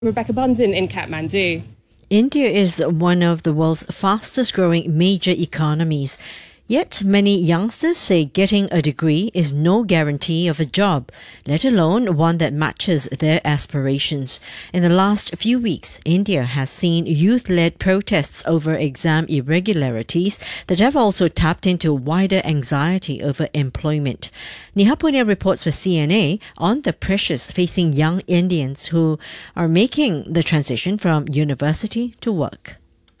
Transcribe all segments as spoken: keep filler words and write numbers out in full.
Rebecca Bunton in Kathmandu. India is one of the world's fastest growing major economies. Yet many youngsters say getting a degree is no guarantee of a job, let alone one that matches their aspirations. In the last few weeks, India has seen youth-led protests over exam irregularities that have also tapped into wider anxiety over employment. Neha Punya reports for C N A on the pressures facing young Indians who are making the transition from university to work.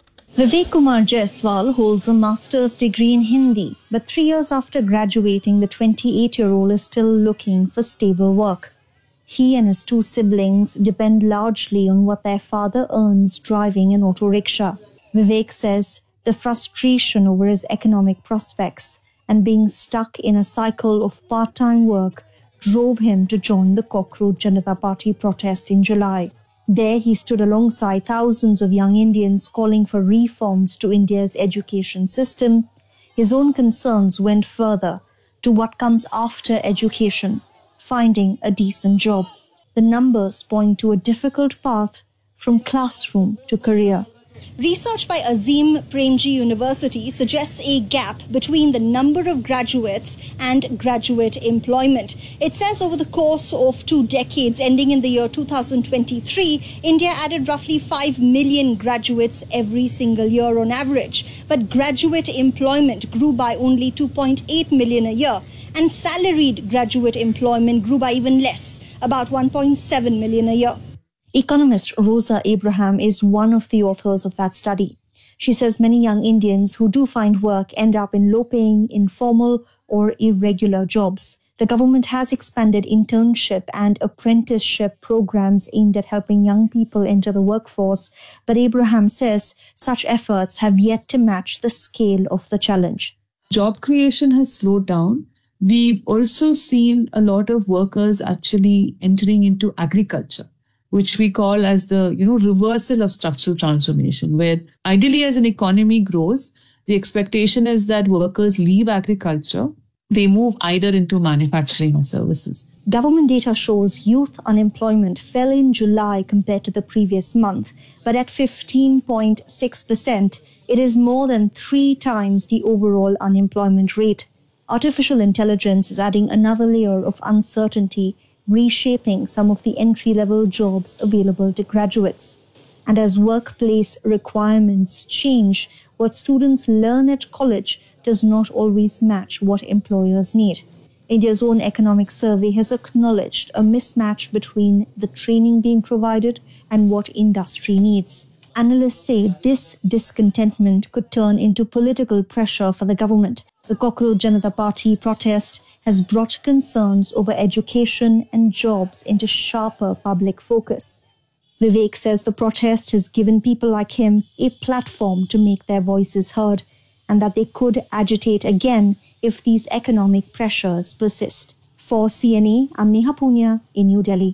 Vivek Kumar Jaiswal holds a master's degree in Hindi, but three years after graduating, the twenty-eight-year-old is still looking for stable work. He and his two siblings depend largely on what their father earns driving an auto rickshaw. Vivek says the frustration over his economic prospects and being stuck in a cycle of part-time work drove him to join the Cockroach Janata Party protest in July. There he stood alongside thousands of young Indians calling for reforms to India's education system. His own concerns went further to what comes after education, finding a decent job. The numbers point to a difficult path from classroom to career. Research by Azim Premji University suggests a gap between the number of graduates and graduate employment. It says over the course of two decades, ending in the year two thousand twenty-three, India added roughly five million graduates every single year on average. But graduate employment grew by only two point eight million a year, and salaried graduate employment grew by even less, about one point seven million a year. Economist Rosa Abraham is one of the authors of that study. She says many young Indians who do find work end up in low-paying, informal or irregular jobs. The government has expanded internship and apprenticeship programs aimed at helping young people enter the workforce, but Abraham says such efforts have yet to match the scale of the challenge. Job creation has slowed down. We've also seen a lot of workers actually entering into agriculture, which we call as the, you know, reversal of structural transformation, where ideally as an economy grows, the expectation is that workers leave agriculture, they move either into manufacturing or services. Government data shows youth unemployment fell in July compared to the previous month, but at fifteen point six percent, it is more than three times the overall unemployment rate. Artificial intelligence is adding another layer of uncertainty, reshaping some of the entry-level jobs available to graduates. And as workplace requirements change, what students learn at college does not always match what employers need. India's own economic survey has acknowledged a mismatch between the training being provided and what industry needs. Analysts say this discontentment could turn into political pressure for the government. The Cockroach Janata Party protest has brought concerns over education and jobs into sharper public focus. Vivek says the protest has given people like him a platform to make their voices heard, and that they could agitate again if these economic pressures persist. For C N A, I'm Neha Punya in New Delhi.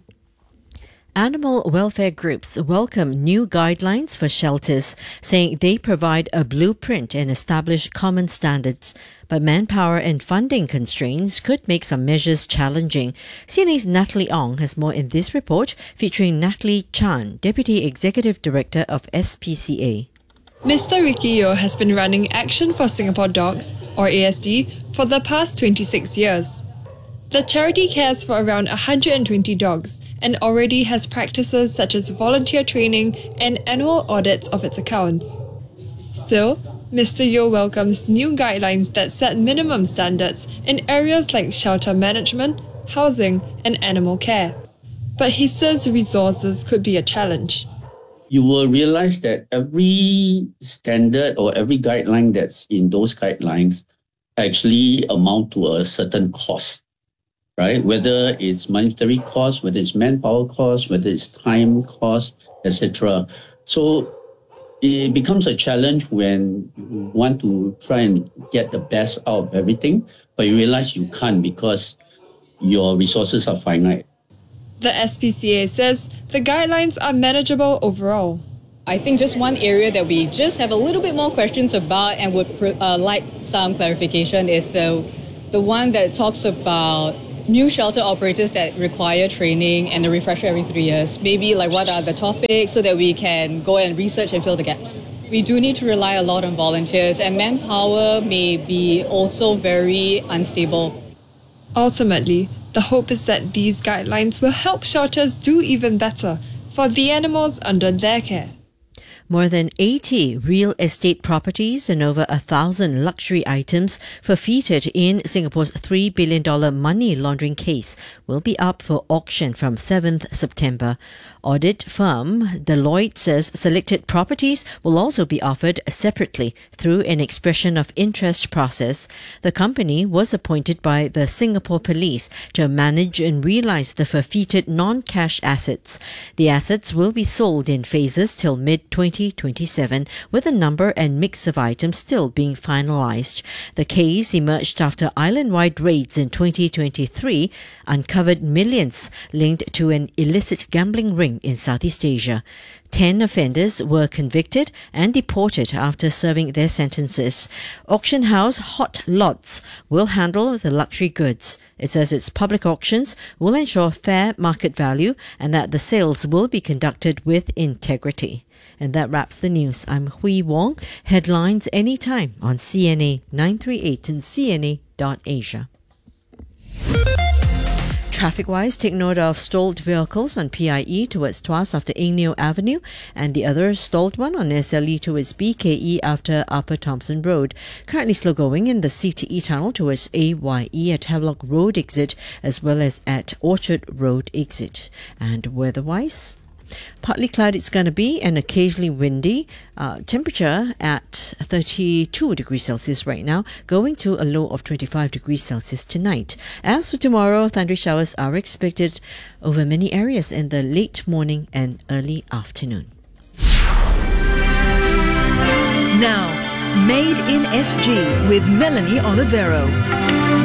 Animal welfare groups welcome new guidelines for shelters, saying they provide a blueprint and establish common standards. But manpower and funding constraints could make some measures challenging. C N A's Natalie Ong has more in this report, featuring Natalie Chan, Deputy Executive Director of S P C A. Mister Ricky Yeo has been running Action for Singapore Dogs, or A S D, for the past twenty-six years. The charity cares for around one hundred twenty dogs and already has practices such as volunteer training and annual audits of its accounts. Still, Mister Yeo welcomes new guidelines that set minimum standards in areas like shelter management, housing, and animal care. But he says resources could be a challenge. You will realize that every standard or every guideline that's in those guidelines actually amount to a certain cost, right? Whether it's monetary cost, whether it's manpower cost, whether it's time cost, et cetera. So it becomes a challenge when you want to try and get the best out of everything, but you realize you can't because your resources are finite. The S P C A says the guidelines are manageable overall. I think just one area that we just have a little bit more questions about and would uh, like some clarification is the the one that talks about new shelter operators that require training and a refresher every three years. Maybe like what are the topics so that we can go and research and fill the gaps. We do need to rely a lot on volunteers, and manpower may be also very unstable. Ultimately, the hope is that these guidelines will help shelters do even better for the animals under their care. More than eighty real estate properties and over a thousand luxury items forfeited in Singapore's three billion dollars money laundering case will be up for auction from seventh September. Audit firm Deloitte says selected properties will also be offered separately through an expression of interest process. The company was appointed by the Singapore Police to manage and realise the forfeited non-cash assets. The assets will be sold in phases till mid twenty twenty-seven, with a number and mix of items still being finalised. The case emerged after island-wide raids in twenty twenty-three uncovered millions linked to an illicit gambling ring in Southeast Asia. Ten offenders were convicted and deported after serving their sentences. Auction house Hot Lots will handle the luxury goods. It says its public auctions will ensure fair market value and that the sales will be conducted with integrity. And that wraps the news. I'm Hui Wong. Headlines anytime on C N A nine three eight and C N A dot Asia. Traffic-wise, take note of stalled vehicles on P I E towards Tuas after Eng Neo Avenue and the other stalled one on S L E towards B K E after Upper Thompson Road. Currently slow going in the C T E tunnel towards A Y E at Havelock Road exit as well as at Orchard Road exit. And weather-wise, partly cloudy it's going to be and occasionally windy. Uh, temperature at thirty-two degrees Celsius right now, going to a low of twenty-five degrees Celsius tonight. As for tomorrow, thundery showers are expected over many areas in the late morning and early afternoon. Now, Made in S G with Melanie Olivero.